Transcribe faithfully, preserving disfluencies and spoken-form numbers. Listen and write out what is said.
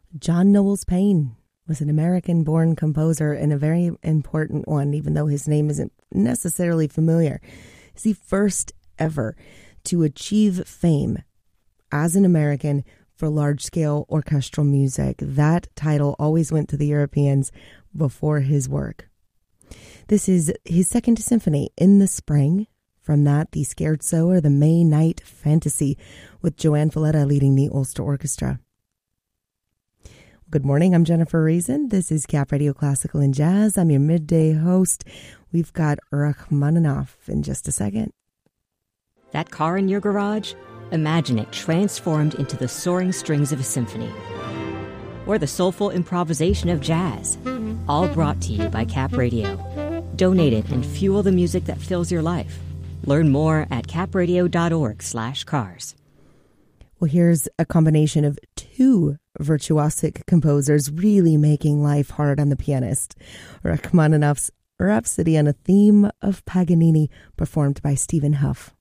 John Knowles Paine was an American-born composer and a very important one, even though his name isn't necessarily familiar. He's the first ever to achieve fame as an American for large-scale orchestral music. That title always went to the Europeans before his work. This is his second symphony, In the Spring. From that, the Scherzo, or the May Night Fantasy, with Joanne Falletta leading the Ulster Orchestra. Good morning, I'm Jennifer Reason. This is Cap Radio Classical and Jazz. I'm your midday host. We've got Rachmaninoff in just a second. That car in your garage? Imagine it transformed into the soaring strings of a symphony. Or the soulful improvisation of jazz. All brought to you by Cap Radio. Donate it and fuel the music that fills your life. Learn more at capradio.org slash cars. Well, here's a combination of two virtuosic composers really making life hard on the pianist. Rachmaninoff's Rhapsody on a Theme of Paganini, performed by Stephen Huff.